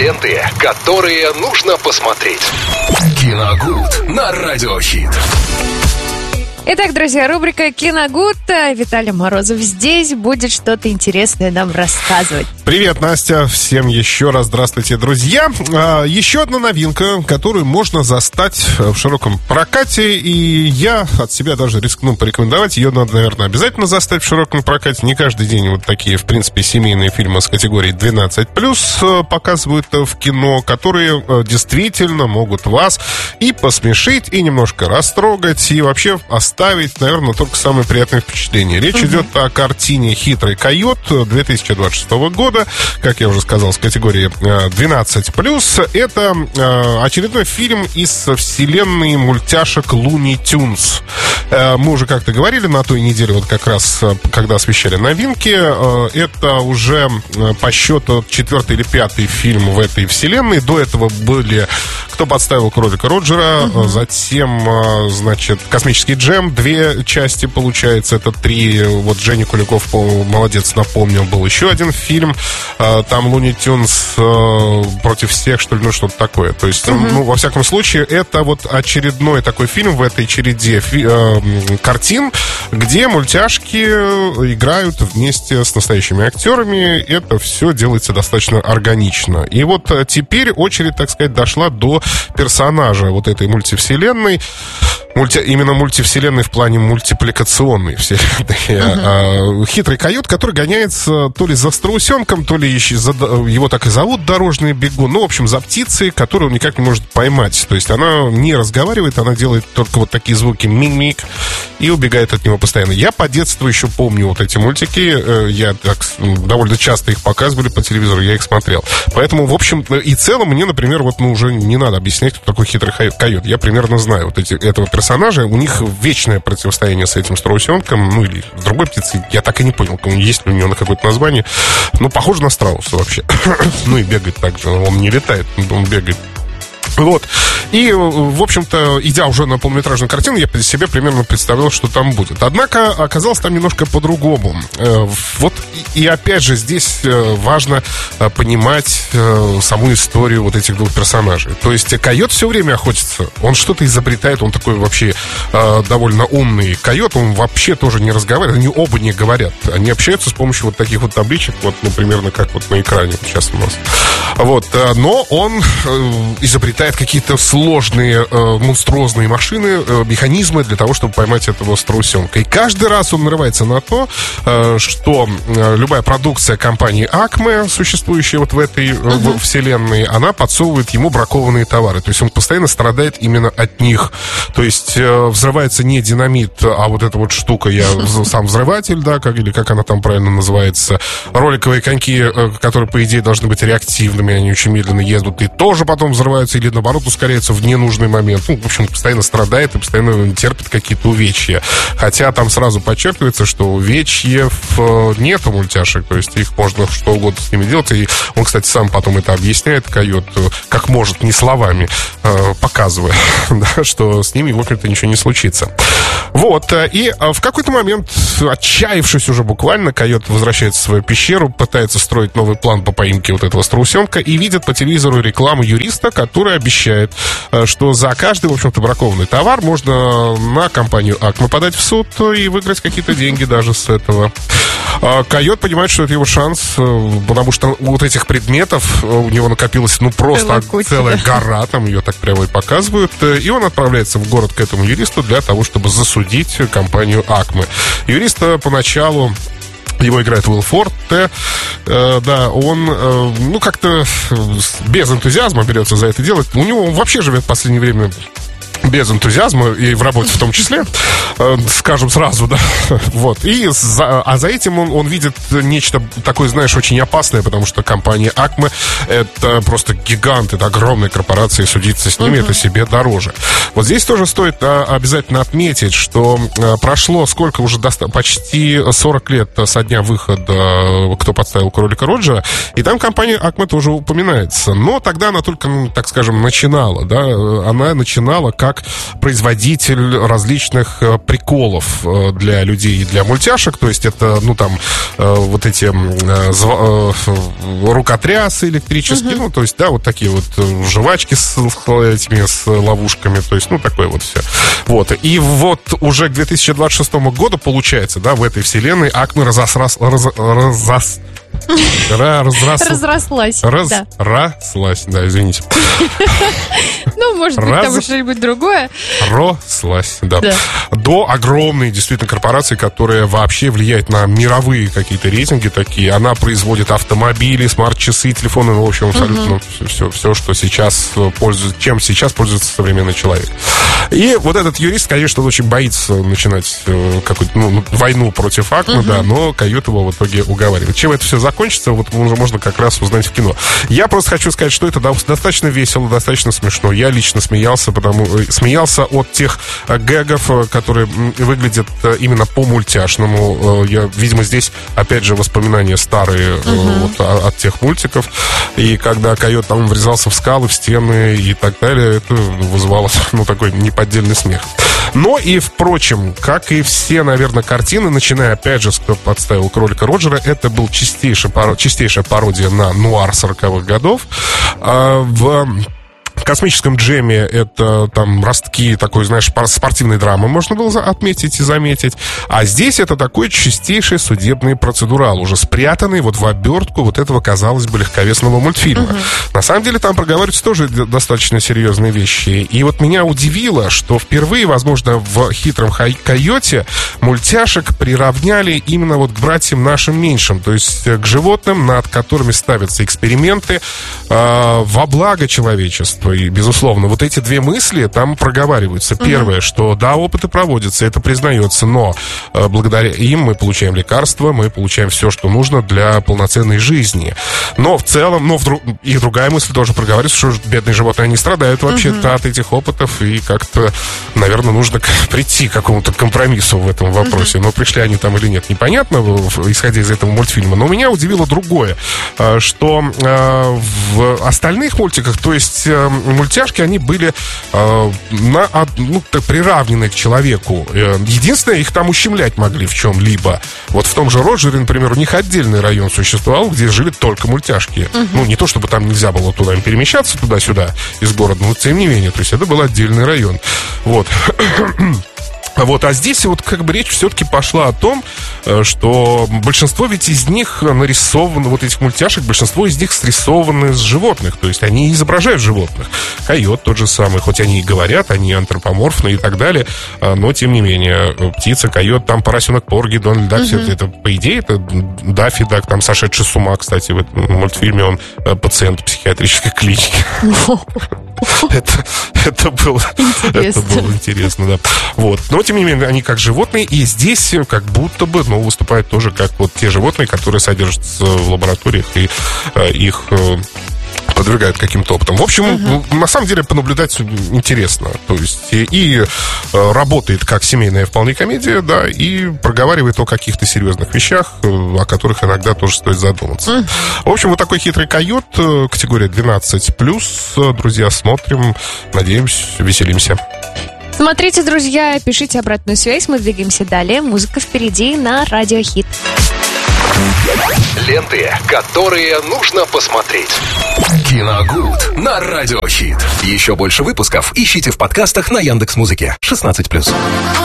ленты, которые нужно посмотреть. Киногуд на Радиохит. Итак, друзья, рубрика «Киногуд». Виталий Морозов здесь. Будет что-то интересное нам рассказывать. Привет, Настя. Всем еще раз здравствуйте, друзья. Еще одна новинка, которую можно застать в широком прокате. И я от себя даже рискну порекомендовать. Ее надо, наверное, обязательно застать в широком прокате. Не каждый день вот такие, в принципе, семейные фильмы с категории 12+, показывают в кино, которые действительно могут вас и посмешить, и немножко растрогать, и вообще оставить, наверное, только самые приятные впечатления. Речь идет о картине «Хитрый койот» 2026 года, как я уже сказал, с категории 12+. Это очередной фильм из вселенной мультяшек Луни Тюнс. Мы уже как-то говорили на той неделе, вот как раз, когда освещали новинки. Это уже по счету 4-й или 5-й фильм в этой вселенной. До этого были «Кто подставил кролика Роджера», затем, значит, «Космический джем», 2 части, получается, это 3. Вот Женя Куликов, молодец, напомнил, был еще один фильм. Там Луни Тюнс против всех, что ли, ну, что-то такое. То есть, ну, во всяком случае, это вот очередной такой фильм в этой череде картин, где мультяшки играют вместе с настоящими актерами. Это все делается достаточно органично. И вот теперь очередь, так сказать, дошла до персонажа вот этой мультивселенной. Именно мультивселенной в плане мультипликационной вселенной. Хитрый койот, который гоняется то ли за страусенком, то ли его так и зовут, дорожный бегун. Ну, в общем, за птицей, которую он никак не может поймать. То есть она не разговаривает, она делает только вот такие звуки миг-миг и убегает от него постоянно. Я по детству еще помню вот эти мультики. Я так, довольно часто их показывали по телевизору, я их смотрел. Поэтому, в общем и целом, мне, например, вот, ну, уже не надо объяснять, кто такой хитрый койот. Я примерно знаю вот этого персонажа. У них вечное противостояние с этим страусенком, ну, или с другой птицей. Я так и не понял, есть ли у него на какое-то название. Ну, похоже на страуса вообще. Ну, и бегает так же. Он не летает, он бегает. Вот. И, в общем-то, идя уже на полнометражную картину, я себе примерно представлял, что там будет. Однако оказалось там немножко по-другому. Вот, и опять же, здесь важно понимать саму историю вот этих двух персонажей. То есть койот все время охотится, он что-то изобретает, он такой вообще довольно умный койот, он вообще тоже не разговаривает, они оба не говорят. Они общаются с помощью вот таких вот табличек, вот, ну, примерно как вот на экране вот сейчас у нас. Вот. Но он изобретает какие-то сложные, монструозные машины, механизмы для того, чтобы поймать этого страусенка. И каждый раз он нарывается на то, что любая продукция компании Acme, существующая вот в этой вселенной, она подсовывает ему бракованные товары. То есть он постоянно страдает именно от них. То есть взрывается не динамит, а вот эта вот штука, я сам взрыватель, да, или как она там правильно называется. Роликовые коньки, которые, по идее, должны быть реактивными, они очень медленно едут и тоже потом взрываются или, наоборот, ускоряется в ненужный момент. Ну, в общем, постоянно страдает и постоянно терпит какие-то увечья. Хотя там сразу подчеркивается, что увечьев нет у мультяшек, то есть их можно что угодно с ними делать. И он, кстати, сам потом это объясняет, койот, как может, не словами, показывая, да, что с ними, в общем-то, ничего не случится. Вот, и в какой-то момент, отчаявшись уже буквально, койот возвращается в свою пещеру, пытается строить новый план по поимке вот этого страусенка и видит по телевизору рекламу юриста, который обещает, что за каждый, в общем-то, бракованный товар можно на компанию Acme подать в суд и выиграть какие-то деньги даже с этого. Койот понимает, что это его шанс, потому что вот этих предметов у него накопилось, ну, просто целая гора, там ее так прямо и показывают. И он отправляется в город к этому юристу для того, чтобы засудить компанию Acme. Юрист поначалу, его играет Уилл Форте, да, он, ну, как-то без энтузиазма берется за это делать. У него он вообще живет в последнее время без энтузиазма, и в работе в том числе, скажем сразу, да, вот, а за этим он видит нечто такое, знаешь, очень опасное, потому что компания Acme — это просто гигант, это огромная корпорация, и судиться с ними это себе дороже. Вот здесь тоже стоит обязательно отметить, что прошло сколько уже, почти 40 лет со дня выхода «Кто подставил кролика Роджера», и там компания Acme тоже упоминается, но тогда она только, так скажем, начинала, да, она начинала как как производитель различных приколов для людей и для мультяшек. То есть это, ну, там, вот эти рукотрясы электрические, ну, то есть, да, вот такие вот жвачки с ловушками, то есть, ну, такое вот все. Вот. И вот уже к 2026 году, получается, да, в этой вселенной Acme разрослась. Разрослась, да, извините. Ну, может быть, там что-нибудь другое. Рослась, да. До огромной, действительно, корпорации, которая вообще влияет на мировые какие-то рейтинги такие. Она производит автомобили, смарт-часы, телефоны, ну, в общем, абсолютно все, что сейчас пользуется, чем сейчас пользуется современный человек. И вот этот юрист, конечно, очень боится начинать какую-то войну против Acme, да, но Койот его в итоге уговаривает. Чем это все закончится, вот уже можно как раз узнать в кино. Я просто хочу сказать, что это достаточно весело, достаточно смешно. Я лично смеялся от тех гэгов, которые выглядят именно по-мультяшному. Видимо, здесь, опять же, воспоминания старые вот, от тех мультиков. И когда Койот там врезался в скалы, в стены и так далее, это вызывало, ну, такой неподдельный смех. Но и, впрочем, как и все, наверное, картины, начиная, опять же, с «Кто подставил кролика Роджера», это был чистейшая пародия на нуар 40-х годов. В «Космическом джеме» это там ростки такой, знаешь, спортивной драмы можно было отметить и заметить. А здесь это такой чистейший судебный процедурал, уже спрятанный вот в обертку вот этого, казалось бы, легковесного мультфильма. На самом деле там проговариваются тоже достаточно серьезные вещи. И вот меня удивило, что впервые, возможно, в «Хитром койоте» мультяшек приравняли именно вот к братьям нашим меньшим, то есть к животным, над которыми ставятся эксперименты во благо человечества. И, безусловно, вот эти две мысли там проговариваются. Первое, что да, опыты проводятся, это признается, но благодаря им мы получаем лекарства, мы получаем все, что нужно для полноценной жизни. Но в целом, и другая мысль тоже проговаривается, что бедные животные, они страдают вообще-то от этих опытов, и как-то, наверное, нужно прийти к какому-то компромиссу в этом вопросе. Но пришли они там или нет, непонятно, исходя из этого мультфильма. Но меня удивило другое, что в остальных мультиках, то есть мультяшки, они были приравнены к человеку. Единственное, их там ущемлять могли в чем-либо. Вот в том же Роджере, например, у них отдельный район существовал, где жили только мультяшки. Ну, не то, чтобы там нельзя было туда перемещаться, туда-сюда из города, но тем не менее. То есть это был отдельный район. Вот. Вот, а здесь вот как бы речь все-таки пошла о том, что большинство ведь из них нарисовано, вот этих мультяшек, большинство из них срисованы с животных, то есть они изображают животных. Койот тот же самый, хоть они и говорят, они антропоморфные и так далее, но тем не менее, птица, койот, там поросенок Порги, Дональд Дак, все это, по идее, это Даффи Дак, там сошедший с ума, кстати, в этом мультфильме он пациент психиатрической клиники. Это было интересно, да. Вот. Но, тем не менее, они как животные, и здесь как будто бы, выступают тоже как вот те животные, которые содержатся в лабораториях, и их подвергают каким-то опытам. В общем, на самом деле, понаблюдать интересно. То есть, и работает как семейная вполне комедия, да, и проговаривает о каких-то серьезных вещах, о которых иногда тоже стоит задуматься. В общем, вот такой «Хитрый койот», категория 12+. Друзья, смотрим, надеемся, веселимся. Смотрите, друзья, пишите обратную связь, мы двигаемся далее. Музыка впереди на Радио Хит. Ленты, которые нужно посмотреть. Киногуд на Радио Хит. Еще больше выпусков ищите в подкастах на Яндекс.Музыке. 16+.